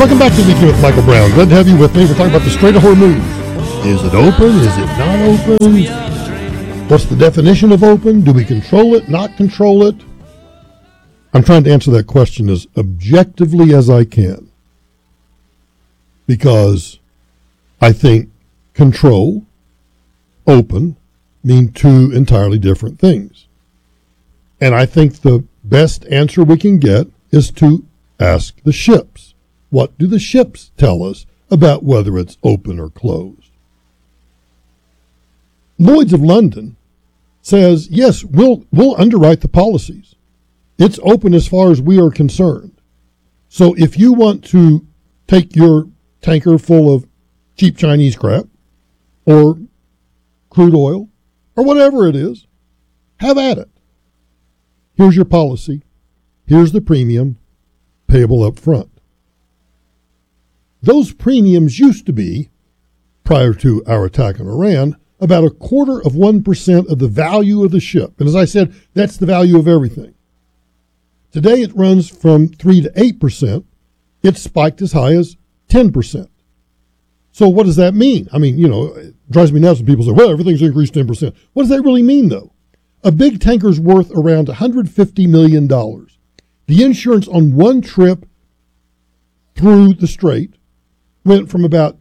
Welcome back to Weekend with Michael Brown. Glad to have you with me. We're talking about the Strait of Hormuz. Is it open? Is it not open? What's the definition of open? Do we control it, not control it? I'm trying to answer that question as objectively as I can, because I think control, open, mean two entirely different things. And I think the best answer we can get is to ask the ships. What do the ships tell us about whether it's open or closed? Lloyd's of London says, yes, we'll underwrite the policies. It's open as far as we are concerned. So if you want to take your tanker full of cheap Chinese crap or crude oil or whatever it is, have at it. Here's your policy. Here's the premium payable up front. Those premiums used to be, prior to our attack on Iran, about 0.25% of the value of the ship. And as I said, that's the value of everything. Today it runs from 3 to 8%. It's spiked as high as 10%. So what does that mean? I mean, it drives me nuts when people say, well, everything's increased 10%. What does that really mean, though? A big tanker's worth around $150 million. The insurance on one trip through the strait went from about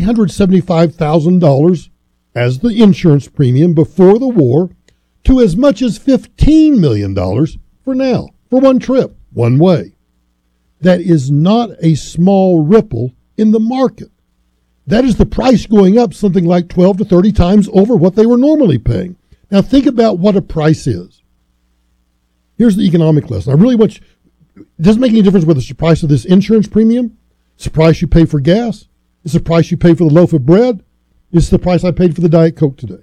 $375,000 as the insurance premium before the war to as much as $15 million for now, for one trip, one way. That is not a small ripple in the market. That is the price going up something like 12 to 30 times over what they were normally paying. Now think about what a price is. Here's the economic lesson. I really want you, it doesn't make any difference whether it's the price of this insurance premium, it's the price you pay for gas, it's the price you pay for the loaf of bread, it's the price I paid for the Diet Coke today.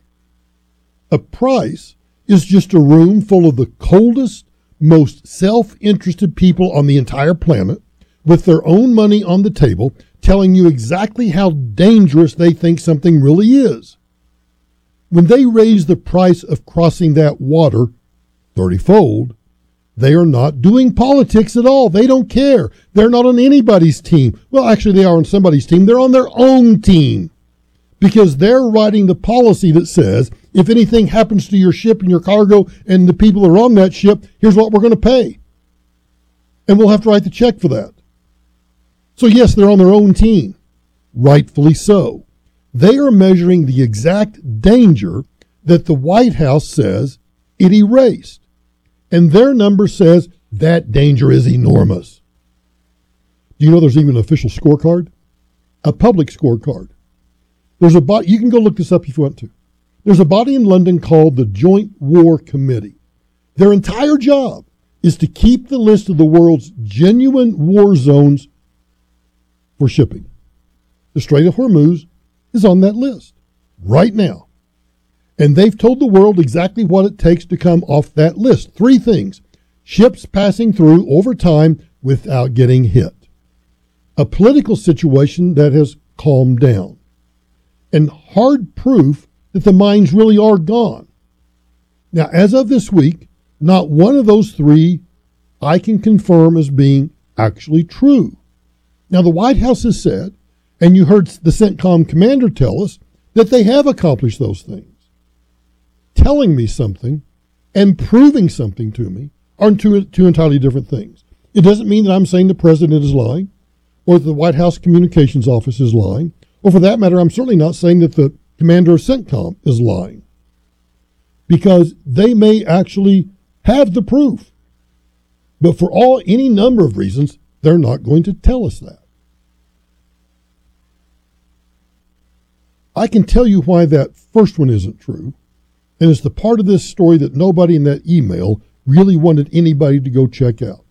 A price is just a room full of the coldest, most self-interested people on the entire planet with their own money on the table telling you exactly how dangerous they think something really is. When they raise the price of crossing that water 30-fold, they are not doing politics at all. They don't care. They're not on anybody's team. Well, actually, they are on somebody's team. They're on their own team because they're writing the policy that says if anything happens to your ship and your cargo and the people that are on that ship, here's what we're going to pay. And we'll have to write the check for that. So, yes, they're on their own team. Rightfully so. They are measuring the exact danger that the White House says it erased. And their number says that danger is enormous. Do you know there's even an official scorecard? A public scorecard. There's a body, you can go look this up if you want to. There's a body in London called the Joint War Committee. Their entire job is to keep the list of the world's genuine war zones for shipping. The Strait of Hormuz is on that list right now. And they've told the world exactly what it takes to come off that list. 3 things. Ships passing through over time without getting hit. A political situation that has calmed down. And hard proof that the mines really are gone. Now, as of this week, not one of those 3 I can confirm as being actually true. Now, the White House has said, and you heard the CENTCOM commander tell us, that they have accomplished those things. Telling me something and proving something to me are two entirely different things. It doesn't mean that I'm saying the president is lying or that the White House Communications Office is lying, or for that matter, I'm certainly not saying that the commander of CENTCOM is lying, because they may actually have the proof. But for any number of reasons, they're not going to tell us that. I can tell you why that first one isn't true. And it's the part of this story that nobody in that email really wanted anybody to go check out.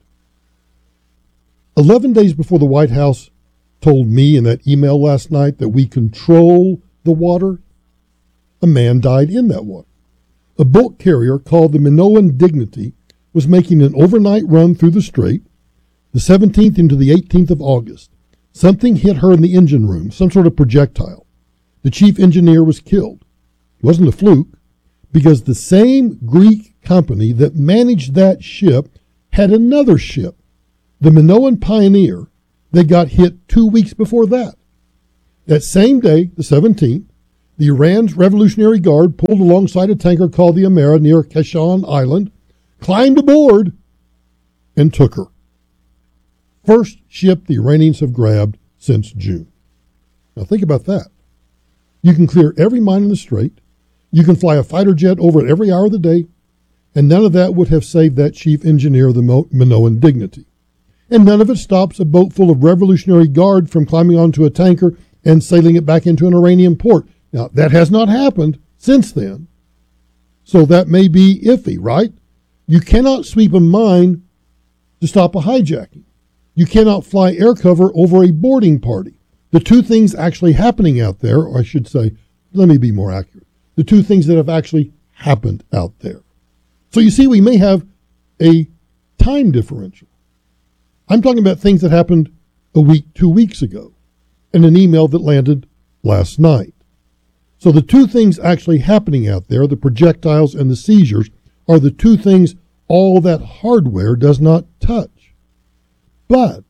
11 days before the White House told me in that email last night that we control the water, a man died in that water. A bulk carrier called the Minoan Dignity was making an overnight run through the strait, the 17th into the 18th of August. Something hit her in the engine room, some sort of projectile. The chief engineer was killed. It wasn't a fluke, because the same Greek company that managed that ship had another ship, the Minoan Pioneer, They got hit 2 weeks before that. That same day, the 17th, the Iran's Revolutionary Guard pulled alongside a tanker called the Amera near Kashan Island, climbed aboard, and took her. First ship the Iranians have grabbed since June. Now think about that. You can clear every mine in the strait. You can fly a fighter jet over it every hour of the day, and none of that would have saved that chief engineer of the Minoan Dignity. And none of it stops a boat full of Revolutionary Guard from climbing onto a tanker and sailing it back into an Iranian port. Now, that has not happened since then, so that may be iffy, right? You cannot sweep a mine to stop a hijacking. You cannot fly air cover over a boarding party. The two things actually happening out there, or I should say, let me be more accurate, the two things that have actually happened out there. So you see, we may have a time differential. I'm talking about things that happened a week, 2 weeks ago, and an email that landed last night. So the two things actually happening out there, the projectiles and the seizures, are the two things all that hardware does not touch. But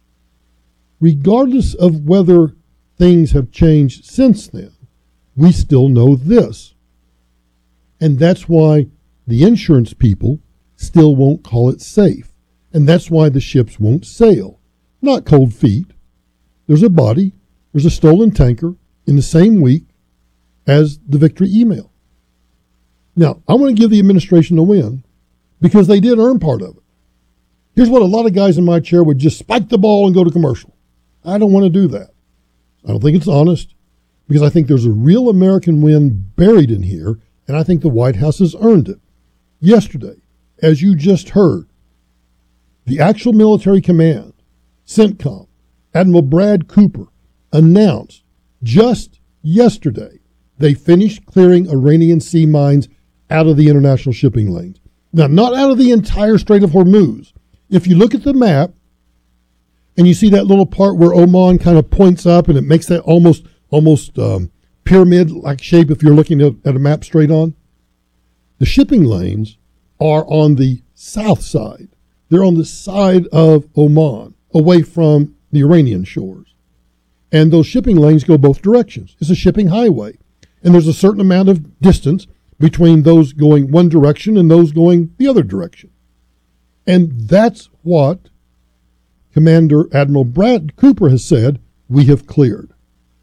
regardless of whether things have changed since then, we still know this. And that's why the insurance people still won't call it safe. And that's why the ships won't sail. Not cold feet. There's a body, there's a stolen tanker in the same week as the Victory email. Now, I want to give the administration a win because they did earn part of it. Here's what a lot of guys in my chair would just spike the ball and go to commercial. I don't want to do that. I don't think it's honest because I think there's a real American win buried in here, and I think the White House has earned it. Yesterday, as you just heard, the actual military command, CENTCOM, Admiral Brad Cooper, announced just yesterday they finished clearing Iranian sea mines out of the international shipping lanes. Now, not out of the entire Strait of Hormuz. If you look at the map and you see that little part where Oman kind of points up and it makes that almost pyramid-like shape if you're looking at a map straight on, the shipping lanes are on the south side. They're on the side of Oman, away from the Iranian shores. And those shipping lanes go both directions. It's a shipping highway. And there's a certain amount of distance between those going one direction and those going the other direction. And that's what Commander Admiral Brad Cooper has said we have cleared.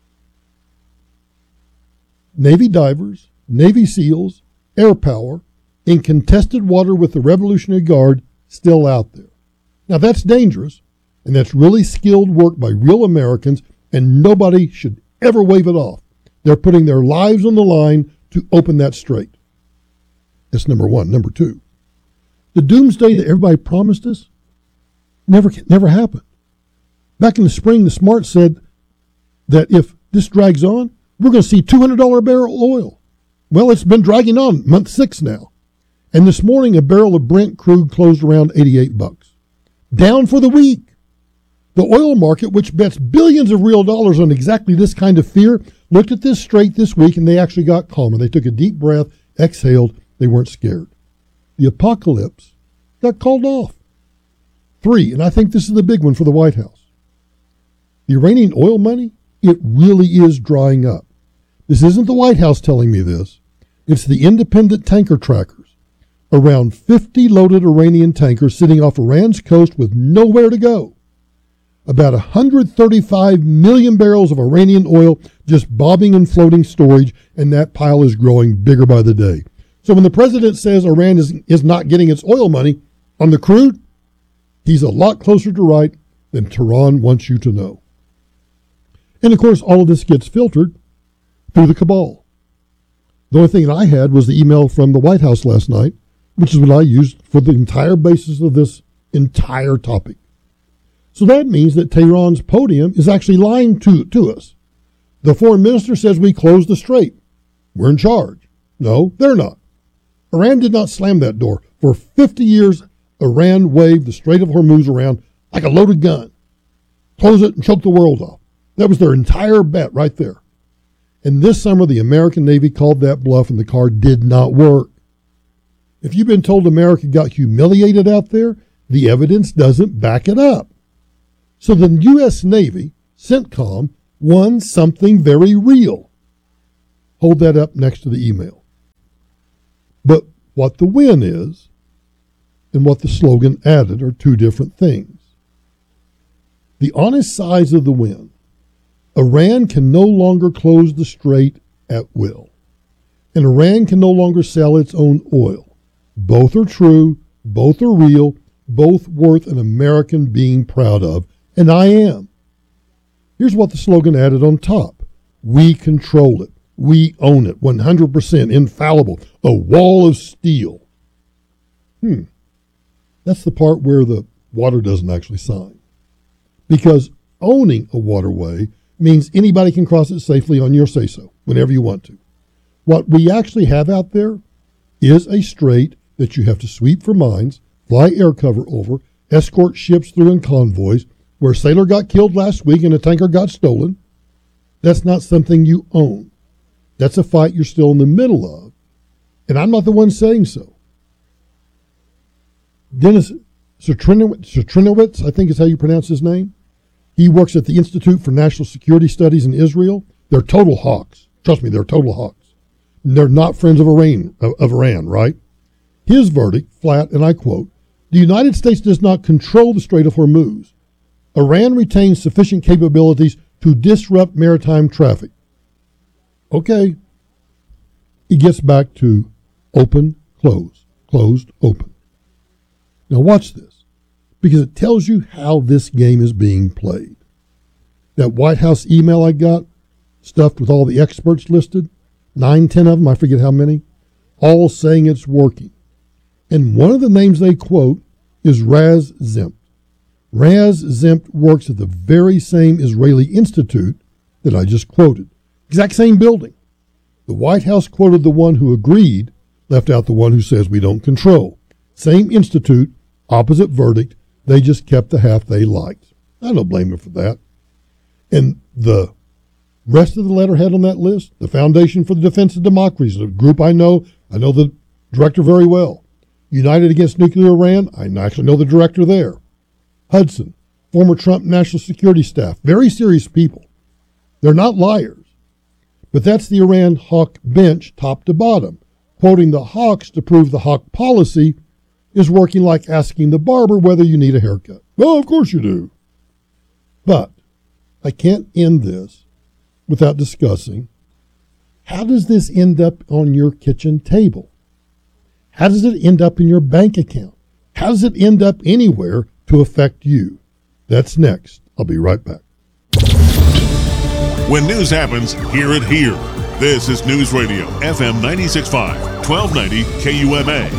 Navy divers, Navy SEALs, air power, in contested water with the Revolutionary Guard still out there. Now that's dangerous, and that's really skilled work by real Americans, and nobody should ever wave it off. They're putting their lives on the line to open that strait. That's number one. Number two, the doomsday that everybody promised us never happened. Back in the spring, the Smart said that if this drags on, we're going to see $200 a barrel oil. Well, it's been dragging on, month 6 now. And this morning, a barrel of Brent crude closed around $88. Down for the week. The oil market, which bets billions of real dollars on exactly this kind of fear, looked at this straight this week and they actually got calmer. They took a deep breath, exhaled. They weren't scared. The apocalypse got called off. 3, and I think this is the big one for the White House. The Iranian oil money, it really is drying up. This isn't the White House telling me this. It's the independent tanker trackers. Around 50 loaded Iranian tankers sitting off Iran's coast with nowhere to go. About 135 million barrels of Iranian oil just bobbing and floating storage, and that pile is growing bigger by the day. So when the president says Iran is not getting its oil money on the crude, he's a lot closer to right than Tehran wants you to know. And of course, all of this gets filtered through the cabal. The only thing that I had was the email from the White House last night, which is what I used for the entire basis of this entire topic. So that means that Tehran's podium is actually lying to us. The foreign minister says we closed the strait. We're in charge. No, they're not. Iran did not slam that door. For 50 years, Iran waved the Strait of Hormuz around like a loaded gun. Close it and choke the world off. That was their entire bet right there. And this summer, the American Navy called that bluff and the card did not work. If you've been told America got humiliated out there, the evidence doesn't back it up. So the U.S. Navy, CENTCOM, won something very real. Hold that up next to the email. But what the win is and what the slogan added are two different things. The honest size of the win. Iran can no longer close the strait at will. And Iran can no longer sell its own oil. Both are true, both are real, both worth an American being proud of, and I am. Here's what the slogan added on top. We control it. We own it. 100% infallible. A wall of steel. That's the part where the water doesn't actually sign. Because owning a waterway means anybody can cross it safely on your say-so, whenever you want to. What we actually have out there is a strait that you have to sweep for mines, fly air cover over, escort ships through in convoys, where a sailor got killed last week and a tanker got stolen. That's not something you own. That's a fight you're still in the middle of. And I'm not the one saying so. Dennis Cetrinowicz, I think is how you pronounce his name. He works at the Institute for National Security Studies in Israel. They're total hawks. Trust me, they're total hawks. And they're not friends of Iran, right? His verdict, flat, and I quote, "The United States does not control the Strait of Hormuz. Iran retains sufficient capabilities to disrupt maritime traffic." Okay. It gets back to open, close, closed, open. Now watch this, because it tells you how this game is being played. That White House email I got, stuffed with all the experts listed, 9, 10 of them, I forget how many, all saying it's working. And one of the names they quote is Raz Zempt. Raz Zempt works at the very same Israeli institute that I just quoted. Exact same building. The White House quoted the one who agreed, left out the one who says we don't control. Same institute, opposite verdict. They just kept the half they liked. I don't blame them for that. And the rest of the letterhead on that list, the Foundation for the Defense of Democracy, a group I know the director very well. United Against Nuclear Iran, I actually know the director there. Hudson, former Trump National Security Staff, very serious people. They're not liars. But that's the Iran hawk bench, top to bottom, quoting the hawks to prove the hawk policy is working like asking the barber whether you need a haircut. Well, of course you do. But I can't end this without discussing, how does this end up on your kitchen table? How does it end up in your bank account? How does it end up anywhere to affect you? That's next. I'll be right back. When news happens, hear it here. This is News Radio, FM 96.5, 1290 KUMA.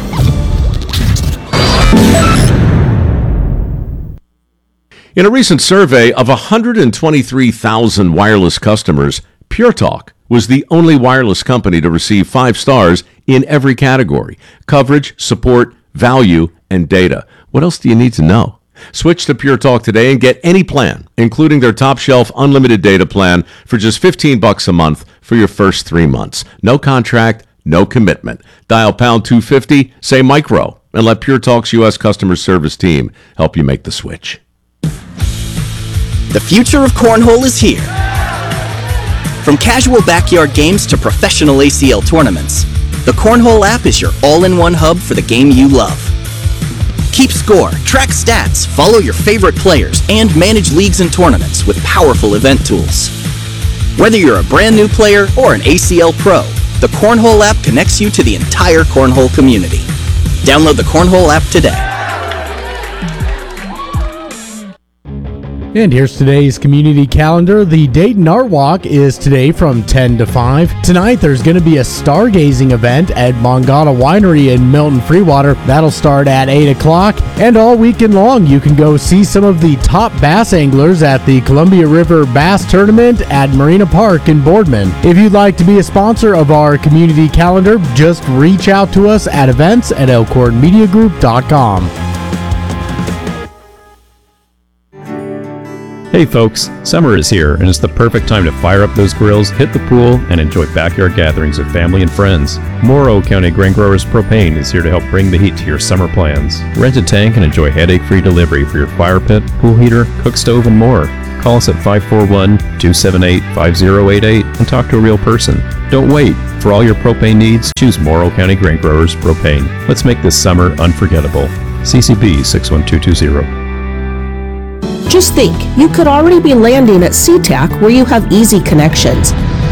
In a recent survey of 123,000 wireless customers, Pure Talk was the only wireless company to receive 5 stars in every category: coverage, support, value, and data. What else do you need to know? Switch to Pure Talk today and get any plan, including their top shelf unlimited data plan, for just $15 a month for your first 3 months. No contract, no commitment. Dial pound 250, say micro, and let Pure Talk's U.S. customer service team help you make the switch. The future of cornhole is here. From casual backyard games to professional ACL tournaments, the Cornhole app is your all-in-one hub for the game you love. Keep score, track stats, follow your favorite players, and manage leagues and tournaments with powerful event tools. Whether you're a brand new player or an ACL pro, the Cornhole app connects you to the entire cornhole community. Download the Cornhole app today. And here's today's community calendar. The Dayton Art Walk is today from 10 to 5. Tonight there's going to be a stargazing event at Mongana Winery in Milton Freewater. That'll start at 8 o'clock. And all weekend long you can go see some of the top bass anglers at the Columbia River Bass Tournament at Marina Park in Boardman. If you'd like to be a sponsor of our community calendar, just reach out to us at events@elkhornmediagroup.com. Hey folks, summer is here and it's the perfect time to fire up those grills, hit the pool, and enjoy backyard gatherings with family and friends. Morrow County Grain Growers Propane is here to help bring the heat to your summer plans. Rent a tank and enjoy headache-free delivery for your fire pit, pool heater, cook stove, and more. Call us at 541-278-5088 and talk to a real person. Don't wait. For all your propane needs, choose Morrow County Grain Growers Propane. Let's make this summer unforgettable. CCB 61220. Just think, you could already be landing at SeaTac where you have easy connections.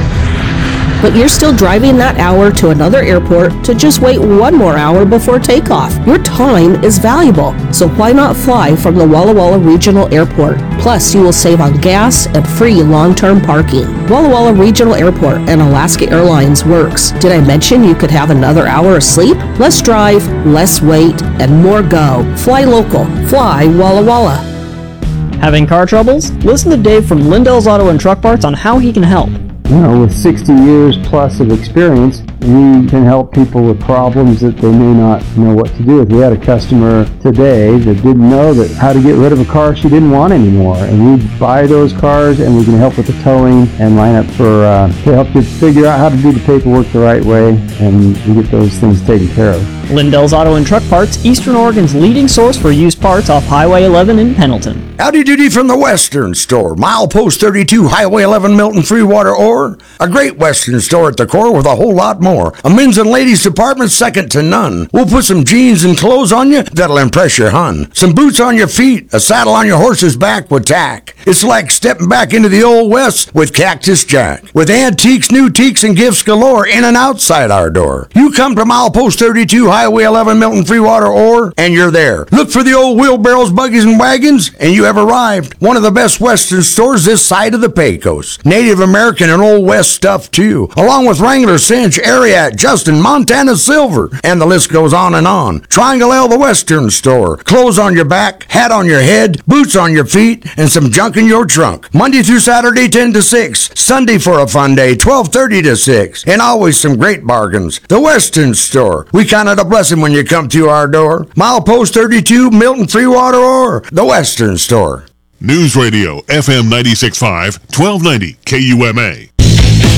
But you're still driving that hour to another airport to just wait one more hour before takeoff. Your time is valuable, so why not fly from the Walla Walla Regional Airport? Plus, you will save on gas and free long-term parking. Walla Walla Regional Airport and Alaska Airlines works. Did I mention you could have another hour of sleep? Less drive, less wait, and more go. Fly local. Fly Walla Walla. Having car troubles? Listen to Dave from Lindell's Auto and Truck Parts on how he can help. You know, with 60 years plus of experience, we can help people with problems that they may not know what to do with. We had a customer today that didn't know that how to get rid of a car she didn't want anymore. And we buy those cars and we can help with the towing and line up for to help you figure out how to do the paperwork the right way and we get those things taken care of. Lindell's Auto and Truck Parts, Eastern Oregon's leading source for used parts off Highway 11 in Pendleton. Howdy doody from the Western Store. Milepost 32, Highway 11, Milton Freewater Ore. A great Western store at the core with a whole lot more. A men's and ladies department second to none. We'll put some jeans and clothes on you that'll impress your hun. Some boots on your feet, a saddle on your horse's back with tack. It's like stepping back into the old West with Cactus Jack. With antiques, new teaks, and gifts galore in and outside our door. You come to Milepost 32, Highway 11, Milton Freewater Ore, and you're there. Look for the old wheelbarrows, buggies, and wagons, and you have arrived. One of the best Western stores this side of the Pecos. Native American and Old West stuff, too. Along with Wrangler, Cinch, Ariat, Justin, Montana Silver, and the list goes on and on. Triangle L, the Western Store. Clothes on your back, hat on your head, boots on your feet, and some junk in your trunk. Monday through Saturday, 10 to 6. Sunday for a fun day, 12:30 to 6. And always some great bargains. The Western Store. We count it a blessing when you come through our door. Milepost 32, Milton Freewater Ore. The Western Store. News Radio, FM 96.5, 1290 KUMA.